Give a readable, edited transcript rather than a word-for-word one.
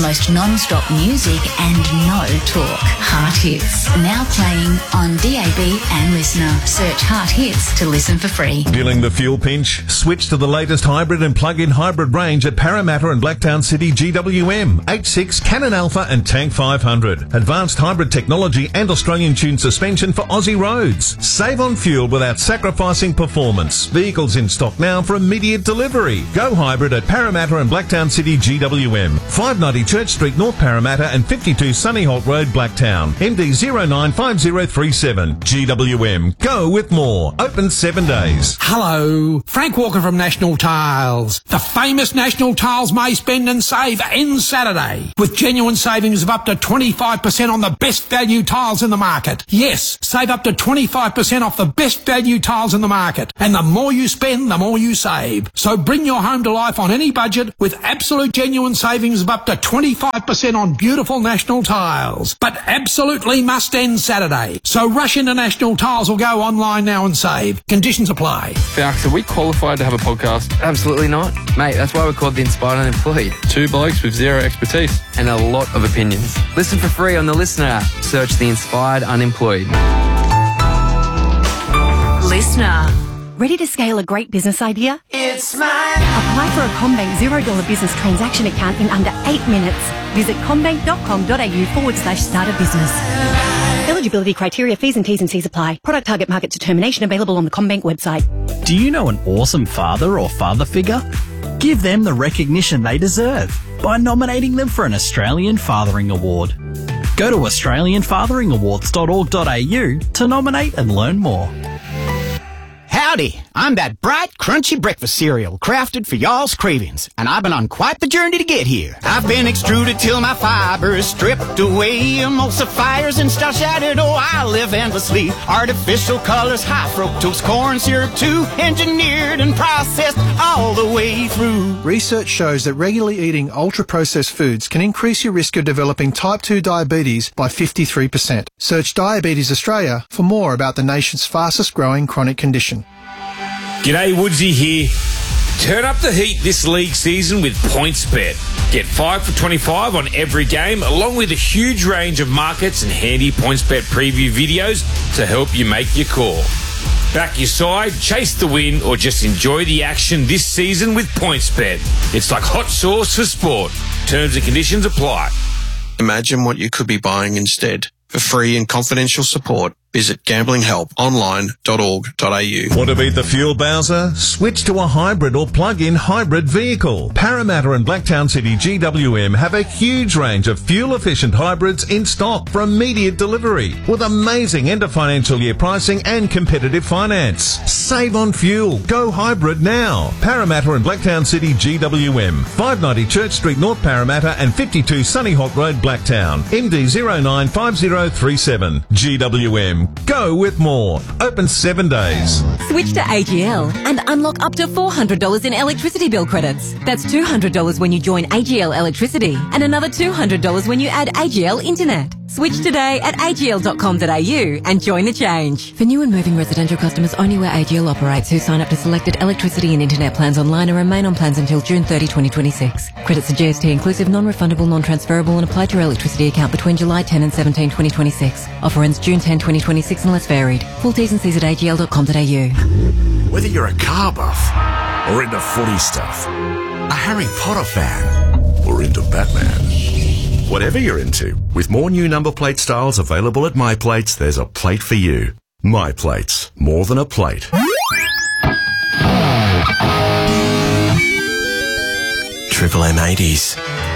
most non-stop music and no talk. Heart Hits, now playing on DAB and Listener. Search Heart Hits to listen for free. Feeling the fuel pinch? Switch to the latest hybrid and plug-in hybrid range at Parramatta and Blacktown City GWM. H6, Cannon Alpha and Tank 500. Advanced hybrid technology and Australian tuned suspension for Aussie roads. Save on fuel without sacrificing performance. Vehicles in stock now for immediate delivery. Go hybrid at Parramatta and Blacktown City GWM. 590 Church Street, North Parramatta and 52 Sunnyholt Road, Blacktown. MD 095037. GWM. Go with more. Open 7 days. Hello, Frank Walker from National Tiles. The famous National Tiles May Spend and Save ends Saturday with genuine savings of up to 25% on the best value tiles in the market. Yes, save up to 25% off the best value tiles in the market. And the more you spend, the more you save. So bring your home to life on any budget with absolute genuine savings of up to 25% on beautiful National Tiles. But absolutely must end Saturday. So rush into National Tiles or go online now and save. Conditions apply. Falks, are we qualified to have a podcast? Absolutely not. Mate, that's why we're called The Inspired Unemployed. Two blokes with zero expertise. And a lot of opinions. Listen for free on the Listener app. Search The Inspired Unemployed. Listener. Ready to scale a great business idea? It's mine. Apply for a CommBank $0 business transaction account in under 8 minutes. Visit commbank.com.au/start a business. Eligibility criteria, fees and T's and C's apply. Product target market determination available on the CommBank website. Do you know an awesome father or father figure? Give them the recognition they deserve by nominating them for an Australian Fathering Award. Go to australianfatheringawards.org.au to nominate and learn more. Howdy, I'm that bright, crunchy breakfast cereal crafted for y'all's cravings, and I've been on quite the journey to get here. I've been extruded till my fibers stripped away, emulsifiers and starch added, oh, I live endlessly. Artificial colors, high fructose corn syrup too, engineered and processed all the way through. Research shows that regularly eating ultra-processed foods can increase your risk of developing type 2 diabetes by 53%. Search Diabetes Australia for more about the nation's fastest growing chronic condition. G'day, Woodsy here. Turn up the heat this league season with PointsBet. Get 5 for 25 on every game, along with a huge range of markets and handy PointsBet preview videos to help you make your call. Back your side, chase the win, or just enjoy the action this season with PointsBet. It's like hot sauce for sport. Terms and conditions apply. Imagine what you could be buying instead. For free and confidential support, visit gamblinghelponline.org.au. Want to beat the fuel Bowser? Switch to a hybrid or plug-in hybrid vehicle. Parramatta and Blacktown City GWM have a huge range of fuel-efficient hybrids in stock for immediate delivery with amazing end-of-financial year pricing and competitive finance. Save on fuel. Go hybrid now. Parramatta and Blacktown City GWM. 590 Church Street, North Parramatta and 52 Sunnyholt Road, Blacktown. MD 095037. GWM. Go with more. Open 7 days. Switch to AGL and unlock up to $400 in electricity bill credits. That's $200 when you join AGL Electricity and another $200 when you add AGL Internet. Switch today at agl.com.au and join the change. For new and moving residential customers only where AGL operates who sign up to selected electricity and internet plans online and remain on plans until June 30, 2026. Credits are GST inclusive, non-refundable, non-transferable and apply to your electricity account between July 10 and 17, 2026. Offer ends June 10, 2026 unless varied. Full T's and C's at agl.com.au. Whether you're a car buff or into footy stuff, a Harry Potter fan or into Batman. Whatever you're into, with more new number plate styles available at MyPlates, there's a plate for you. MyPlates, more than a plate. Triple M 80s.